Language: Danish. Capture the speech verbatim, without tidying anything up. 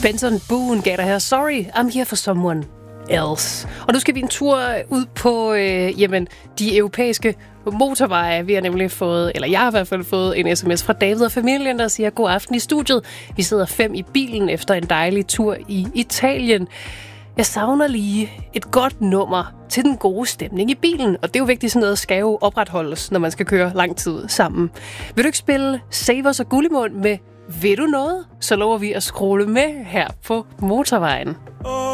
Benson Boone gav dig her. Sorry, I'm here for someone else. Og nu skal vi en tur ud på øh, jamen, de europæiske motorveje. Vi har nemlig fået, eller jeg har i hvert fald fået en sms fra David og familien, der siger god aften i studiet. Vi sidder fem i bilen efter en dejlig tur i Italien. Jeg savner lige et godt nummer til den gode stemning i bilen. Og det er jo vigtigt, sådan noget skal jo opretholdes, når man skal køre lang tid sammen. Vil du ikke spille Savers og Gullimund med Ved du noget? Så lover vi at scrolle med her på motorvejen. Oh.